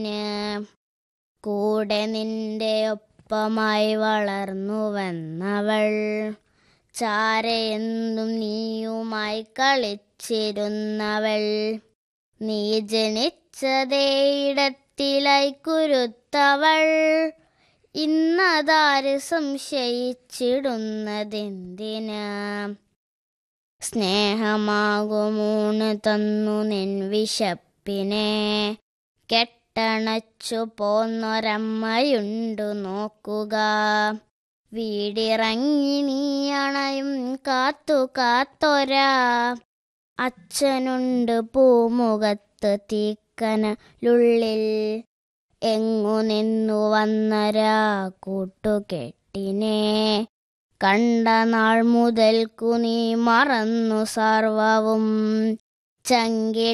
കൂടെ നിന്റെ ഒപ്പമായി വളർന്നു വന്നവൾ, ചാരയെന്നും നീയുമായി കളിച്ചിരുന്നവൾ, നീ ജനിച്ചതേയിടത്തിലായി കുരുത്തവൾ, ഇന്നതാര് സംശയിച്ചിടുന്നതെന്തിന്? സ്നേഹമാകുമൂണ് തന്നു നിൻ വിശപ്പിനെ, കെട്ടണച്ചു പോന്നൊരമ്മയുണ്ടു നോക്കുക. വീടിറങ്ങി നീ അണയും കാത്തു കാത്തൊരാ അച്ഛനുണ്ട് പൂമുഖത്ത് തീക്കനലുള്ളിൽ. എങ്ങു നിന്നു വന്നരാ കൂട്ടുകെട്ടിനെ, കണ്ട നാൾ മുതൽക്കു നീ മറന്നു സർവവും. ചങ്കി